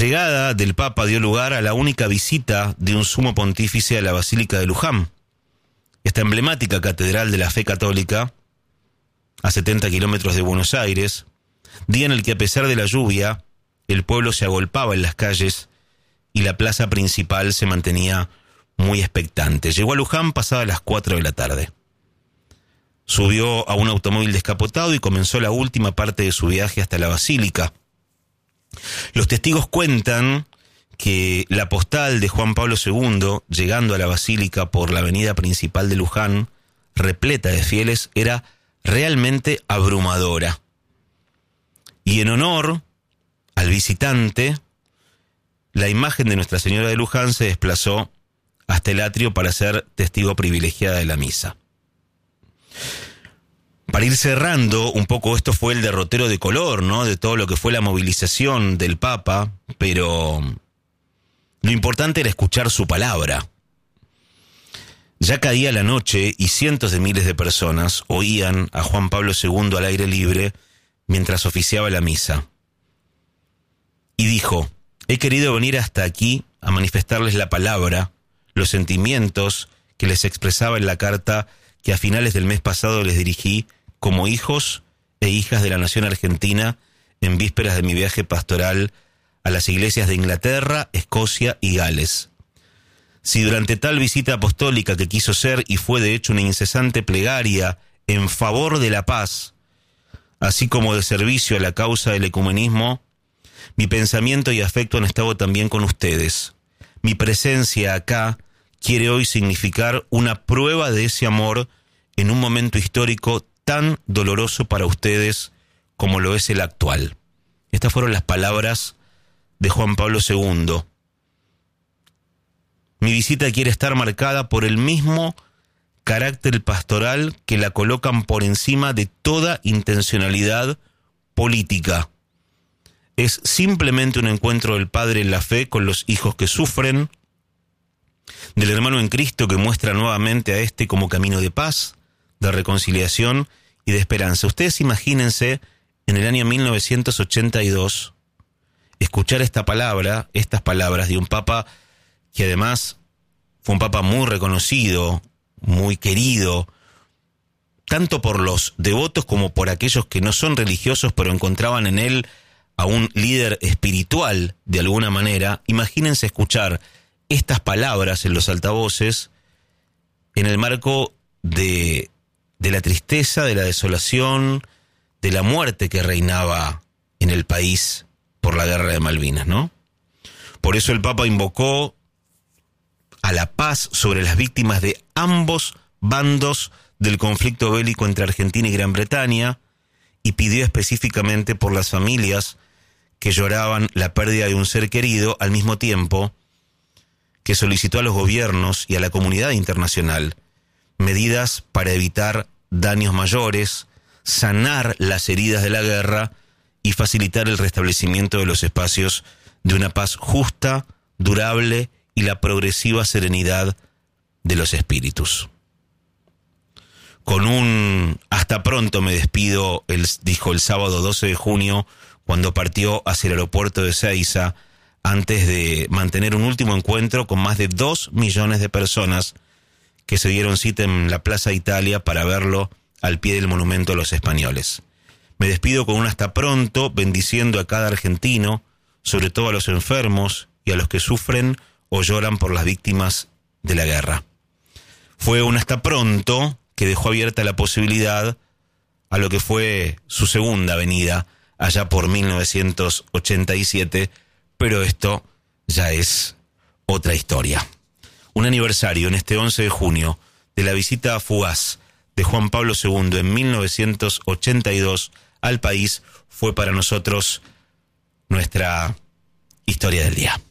La llegada del Papa dio lugar a la única visita de un sumo pontífice a la Basílica de Luján, esta emblemática catedral de la fe católica, a 70 kilómetros de Buenos Aires, día en el que, a pesar de la lluvia, el pueblo se agolpaba en las calles y la plaza principal se mantenía muy expectante. Llegó a Luján pasadas las 4 de la tarde. Subió a un automóvil descapotado y comenzó la última parte de su viaje hasta la Basílica. Los testigos cuentan que la postal de Juan Pablo II, llegando a la Basílica por la avenida principal de Luján, repleta de fieles, era realmente abrumadora. Y en honor al visitante, la imagen de Nuestra Señora de Luján se desplazó hasta el atrio para ser testigo privilegiada de la misa. Para ir cerrando un poco, esto fue el derrotero de color, ¿no?, de todo lo que fue la movilización del Papa, pero lo importante era escuchar su palabra. Ya caía la noche y cientos de miles de personas oían a Juan Pablo II al aire libre mientras oficiaba la misa. Y dijo: he querido venir hasta aquí a manifestarles la palabra, los sentimientos que les expresaba en la carta que a finales del mes pasado les dirigí como hijos e hijas de la nación argentina en vísperas de mi viaje pastoral a las iglesias de Inglaterra, Escocia y Gales. Si durante tal visita apostólica, que quiso ser y fue de hecho una incesante plegaria en favor de la paz, así como de servicio a la causa del ecumenismo, mi pensamiento y afecto han estado también con ustedes. Mi presencia acá quiere hoy significar una prueba de ese amor en un momento histórico tan doloroso para ustedes como lo es el actual. Estas fueron las palabras de Juan Pablo II. Mi visita quiere estar marcada por el mismo carácter pastoral que la colocan por encima de toda intencionalidad política. Es simplemente un encuentro del Padre en la fe con los hijos que sufren, del hermano en Cristo que muestra nuevamente a este como camino de paz, de reconciliación y de esperanza. Ustedes imagínense en el año 1982 escuchar estas palabras de un papa que además fue un papa muy reconocido, muy querido, tanto por los devotos como por aquellos que no son religiosos, pero encontraban en él a un líder espiritual de alguna manera. Imagínense escuchar estas palabras en los altavoces en el marco de la tristeza, de la desolación, de la muerte que reinaba en el país por la guerra de Malvinas, ¿no? Por eso el Papa invocó a la paz sobre las víctimas de ambos bandos del conflicto bélico entre Argentina y Gran Bretaña y pidió específicamente por las familias que lloraban la pérdida de un ser querido, al mismo tiempo que solicitó a los gobiernos y a la comunidad internacional medidas para evitar daños mayores, sanar las heridas de la guerra y facilitar el restablecimiento de los espacios de una paz justa, durable y la progresiva serenidad de los espíritus. Con un hasta pronto me despido, dijo el sábado 12 de junio, cuando partió hacia el aeropuerto de Ezeiza, antes de mantener un último encuentro con más de 2 millones de personas que se dieron cita en la Plaza Italia para verlo al pie del monumento a los españoles. Me despido con un hasta pronto, bendiciendo a cada argentino, sobre todo a los enfermos y a los que sufren o lloran por las víctimas de la guerra. Fue un hasta pronto que dejó abierta la posibilidad a lo que fue su segunda venida allá por 1987, pero esto ya es otra historia. Un aniversario en este 11 de junio de la visita fugaz de Juan Pablo II en 1982 al país fue para nosotros nuestra historia del día.